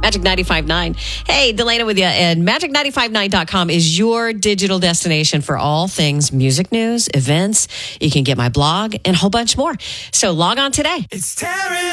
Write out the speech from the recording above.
Magic 95.9. Hey, Delana with you. And Magic959.com is your digital destination for all things music news, events. You can get my blog and a whole bunch more. So log on today. It's Terrence.